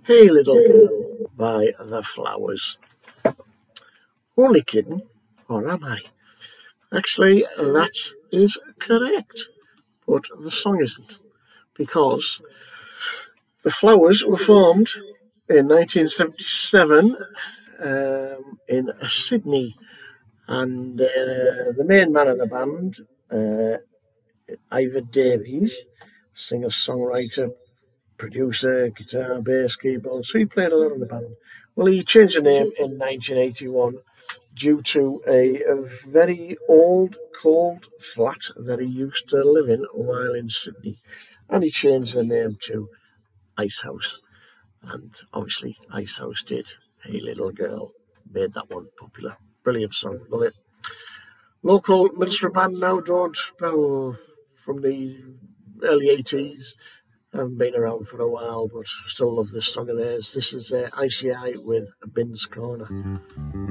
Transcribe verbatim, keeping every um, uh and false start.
Hey Little Girl by The Flowers. Only kidding, or am I? Actually, that is correct, but the song isn't, because The Flowers were formed in nineteen seventy-seven um, in Sydney, and uh, the main man of the band, uh, Ivor Davies, singer songwriter, producer, guitar, bass, keyboard, so he played a lot in the band. Well, he changed the name in nineteen eighty-one due to a, a very old, cold flat that he used to live in while in Sydney. And he changed the name to Icehouse. And obviously, Icehouse did Hey Little Girl, made that one popular. Brilliant song, love it. Local Middlesbrough band now, don't, well, from the early eighties. Haven't been around for a while, but still love this song of theirs. This is uh, I C I with Bin's Corner.